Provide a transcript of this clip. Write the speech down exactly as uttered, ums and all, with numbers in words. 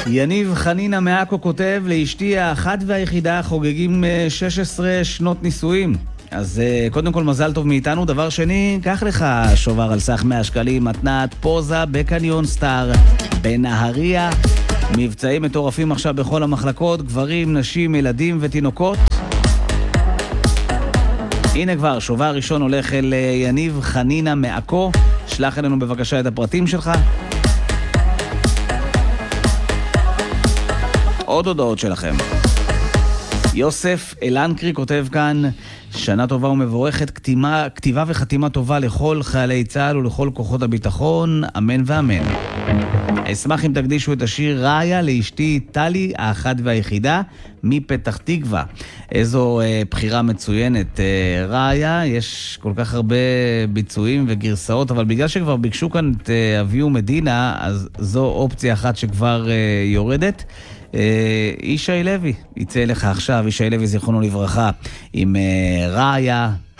יניב חנינה מעכו כותב, לאשתי האחת והיחידה חוגגים שש עשרה שנות נישואים. אז קודם כל מזל טוב מאיתנו. דבר שני, קח לך שובר על סך מאה שקלים, מתנת פוזה בקניון סטאר בנהריה. מבצעים מטורפים עכשיו בכל המחלקות, גברים, נשים, ילדים ותינוקות. הנה כבר, שובר ראשון הולך אל יניב חנינה מעכו. שלח אלינו בבקשה את הפרטים שלך. עוד הודעות שלכם. יוסף אלנקרי כותב כאן, שנה טובה ומבורכת, כתימה, כתיבה וחתימה טובה לכל חיילי צה"ל ולכל כוחות הביטחון, אמן ואמן. אשמח אם תקדישו את השיר ראיה לאשתי טלי האחת והיחידה מפתח תקווה. איזו אה, בחירה מצוינת. אה, ראיה, יש כל כך הרבה ביצועים וגרסאות, אבל בגלל שכבר ביקשו כאן את אה, אביהו מדינה, אז זו אופציה אחת שכבר אה, יורדת. ישי לוי יצא לך עכשיו, ישי לוי זיכרונו לברכה, עם ראיה